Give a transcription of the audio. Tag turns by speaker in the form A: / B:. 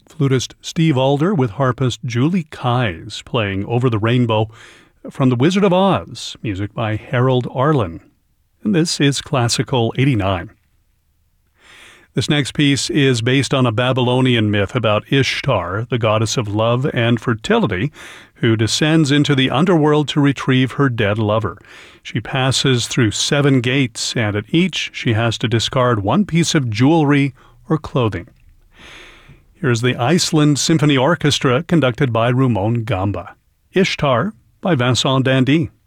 A: Flutist Steve Alder with harpist Julie Keyes playing Over the Rainbow from The Wizard of Oz, music by Harold Arlen. And this is Classical 89. This next piece is based on a Babylonian myth about Ishtar, the goddess of love and fertility, who descends into the underworld to retrieve her dead lover. She passes through 7 gates, and at each she has to discard one piece of jewelry or clothing. Here's the Iceland Symphony Orchestra conducted by Rumon Gamba. Ishtar by Vincent Dandy.